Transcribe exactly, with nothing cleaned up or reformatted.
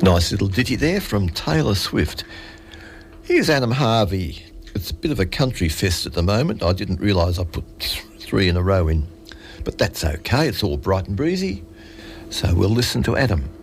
Nice little ditty there from Taylor Swift. Here's Adam Harvey. It's a bit of a country fest at the moment. I didn't realise I put th- three in a row in. But that's okay. It's all bright and breezy. So we'll listen to Adam.